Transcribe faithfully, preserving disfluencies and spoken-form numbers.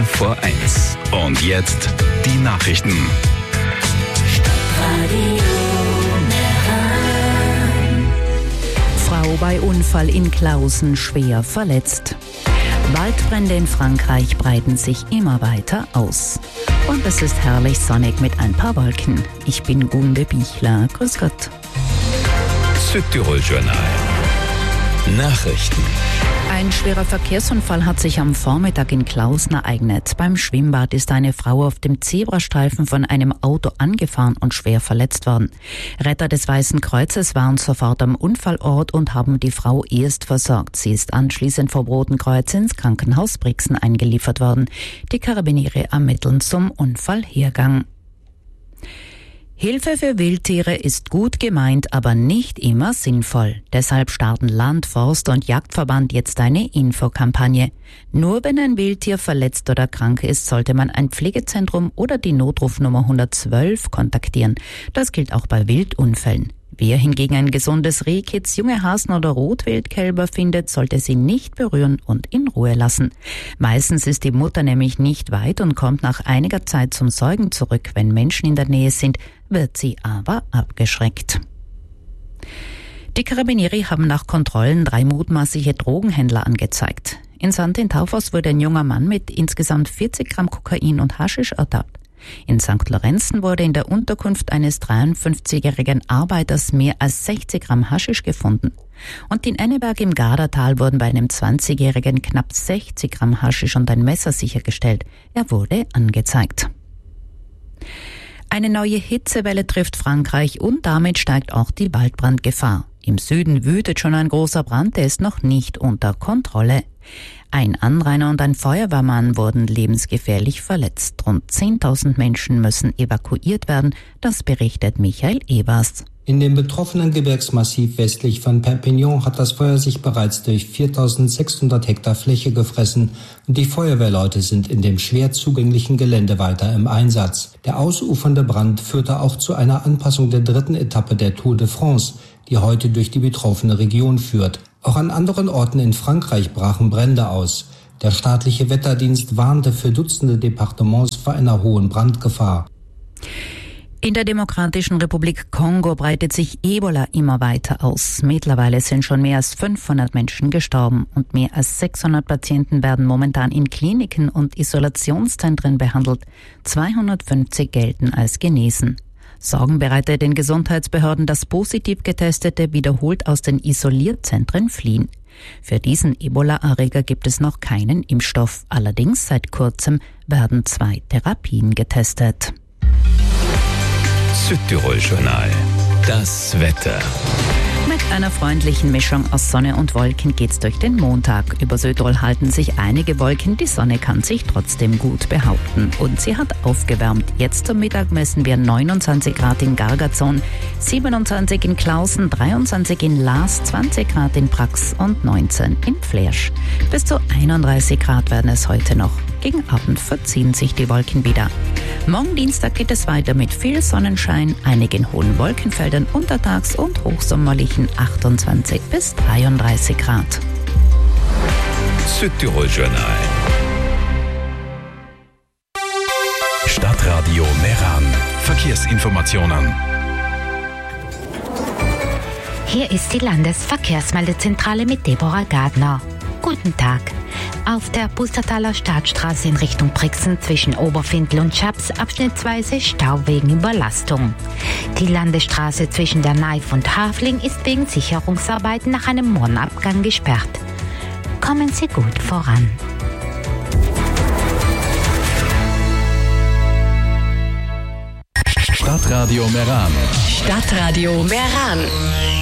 vor eins. Und jetzt die Nachrichten. Frau bei Unfall in Klausen schwer verletzt. Waldbrände in Frankreich breiten sich immer weiter aus. Und es ist herrlich sonnig mit ein paar Wolken. Ich bin Gunde Bichler. Grüß Gott. Südtirol-Journal. Nachrichten. Ein schwerer Verkehrsunfall hat sich am Vormittag in Klausen ereignet. Beim Schwimmbad ist eine Frau auf dem Zebrastreifen von einem Auto angefahren und schwer verletzt worden. Retter des Weißen Kreuzes waren sofort am Unfallort und haben die Frau erst versorgt. Sie ist anschließend vom Roten Kreuz ins Krankenhaus Brixen eingeliefert worden. Die Karabiniere ermitteln zum Unfallhergang. Hilfe für Wildtiere ist gut gemeint, aber nicht immer sinnvoll. Deshalb starten Land-, Forst- und Jagdverband jetzt eine Infokampagne. Nur wenn ein Wildtier verletzt oder krank ist, sollte man ein Pflegezentrum oder die Notrufnummer hundertzwölf kontaktieren. Das gilt auch bei Wildunfällen. Wer hingegen ein gesundes Rehkitz, junge Hasen oder Rotwildkälber findet, sollte sie nicht berühren und in Ruhe lassen. Meistens ist die Mutter nämlich nicht weit und kommt nach einiger Zeit zum Säugen zurück. Wenn Menschen in der Nähe sind, wird sie aber abgeschreckt. Die Karabinieri haben nach Kontrollen drei mutmaßliche Drogenhändler angezeigt. In Sankt Taufers wurde ein junger Mann mit insgesamt vierzig Gramm Kokain und Haschisch ertappt. In Sankt Lorenzen wurde in der Unterkunft eines dreiundfünfzigjährigen Arbeiters mehr als sechzig Gramm Haschisch gefunden. Und in Enneberg im Gardatal wurden bei einem zwanzigjährigen knapp sechzig Gramm Haschisch und ein Messer sichergestellt. Er wurde angezeigt. Eine neue Hitzewelle trifft Frankreich und damit steigt auch die Waldbrandgefahr. Im Süden wütet schon ein großer Brand, der ist noch nicht unter Kontrolle. Ein Anrainer und ein Feuerwehrmann wurden lebensgefährlich verletzt. Rund zehntausend Menschen müssen evakuiert werden, das berichtet Michael Ebers. In dem betroffenen Gebirgsmassiv westlich von Perpignan hat das Feuer sich bereits durch viertausendsechshundert Hektar Fläche gefressen und die Feuerwehrleute sind in dem schwer zugänglichen Gelände weiter im Einsatz. Der ausufernde Brand führte auch zu einer Anpassung der dritten Etappe der Tour de France, die heute durch die betroffene Region führt. Auch an anderen Orten in Frankreich brachen Brände aus. Der staatliche Wetterdienst warnte für Dutzende Departements vor einer hohen Brandgefahr. In der Demokratischen Republik Kongo breitet sich Ebola immer weiter aus. Mittlerweile sind schon mehr als fünfhundert Menschen gestorben und mehr als sechshundert Patienten werden momentan in Kliniken und Isolationszentren behandelt. zweihundertfünfzig gelten als genesen. Sorgen bereitet den Gesundheitsbehörden, dass positiv Getestete wiederholt aus den Isolierzentren fliehen. Für diesen Ebola-Erreger gibt es noch keinen Impfstoff. Allerdings seit kurzem werden zwei Therapien getestet. Südtirol-Journal. Das Wetter. Mit einer freundlichen Mischung aus Sonne und Wolken geht's durch den Montag. Über Südtirol halten sich einige Wolken, die Sonne kann sich trotzdem gut behaupten. Und sie hat aufgewärmt. Jetzt zum Mittag messen wir neunundzwanzig Grad in Gargazon, siebenundzwanzig in Klausen, dreiundzwanzig in Laas, zwanzig Grad in Brax und neunzehn in Flersch. Bis zu einunddreißig Grad werden es heute noch. Gegen Abend verziehen sich die Wolken wieder. Morgen Dienstag geht es weiter mit viel Sonnenschein, einigen hohen Wolkenfeldern untertags und hochsommerlichen achtundzwanzig bis dreiunddreißig Grad. Südtirol-Journal. Stadtradio Meran. Verkehrsinformationen. Hier ist die Landesverkehrsmeldezentrale mit Deborah Gardner. Guten Tag. Auf der Pustertaler Stadtstraße in Richtung Brixen zwischen Oberfindl und Schaps abschnittsweise Stau wegen Überlastung. Die Landesstraße zwischen der Naif und Hafling ist wegen Sicherungsarbeiten nach einem Mornabgang gesperrt. Kommen Sie gut voran. Stadtradio Meran. Stadtradio Meran.